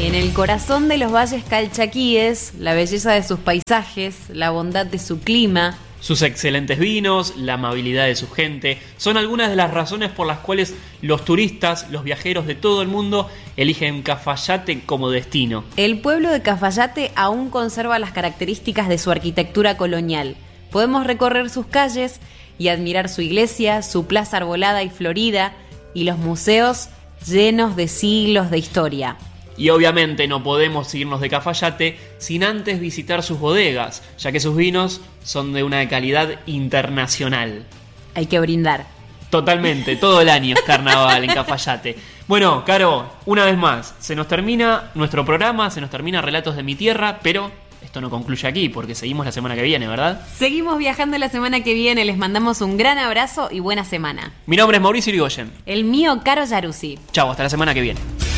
En el corazón de los valles calchaquíes, la belleza de sus paisajes, la bondad de su clima, sus excelentes vinos, la amabilidad de su gente, son algunas de las razones por las cuales los turistas, los viajeros de todo el mundo eligen Cafayate como destino. El pueblo de Cafayate aún conserva las características de su arquitectura colonial. Podemos recorrer sus calles y admirar su iglesia, su plaza arbolada y florida y los museos llenos de siglos de historia. Y obviamente no podemos irnos de Cafayate sin antes visitar sus bodegas, ya que sus vinos son de una calidad internacional. Hay que brindar. Totalmente, todo el año es carnaval en Cafayate. Bueno, Caro, una vez más, se nos termina nuestro programa, se nos termina Relatos de mi Tierra, pero esto no concluye aquí porque seguimos la semana que viene, ¿verdad? Seguimos viajando la semana que viene, les mandamos un gran abrazo y buena semana. Mi nombre es Mauricio Irigoyen. El mío, Caro Yaruzzi. Chau, hasta la semana que viene.